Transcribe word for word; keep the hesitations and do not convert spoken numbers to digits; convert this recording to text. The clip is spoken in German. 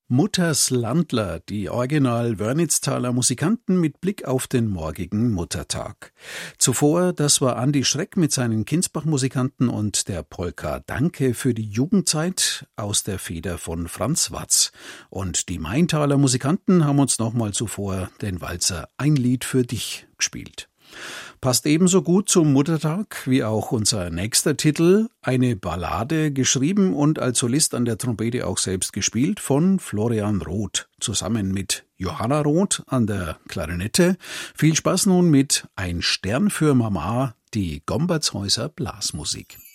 Mutters Landler, die Original-Wörnitztaler Musikanten mit Blick auf den morgigen Muttertag. Zuvor, das war Andi Schreck mit seinen Kinsbach-Musikanten und der Polka Danke für die Jugendzeit aus der Feder von Franz Watz. Und die Maintaler Musikanten haben uns nochmal zuvor den Walzer Ein Lied für dich gespielt. Passt ebenso gut zum Muttertag wie auch unser nächster Titel, eine Ballade, geschrieben und als Solist an der Trompete auch selbst gespielt von Florian Roth, zusammen mit Johanna Roth an der Klarinette. Viel Spaß nun mit Ein Stern für Mama, die Gombertshäuser Blasmusik.